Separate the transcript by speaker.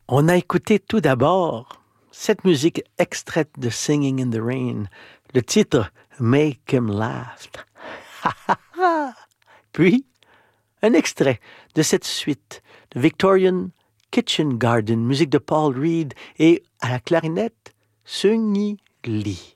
Speaker 1: On a écouté tout d'abord cette musique extraite de Singing in the Rain, le titre Make Him Laugh. Puis, un extrait de cette suite de Victorian Kitchen Garden, musique de Paul Reed et à la clarinette, Sunyi Lee.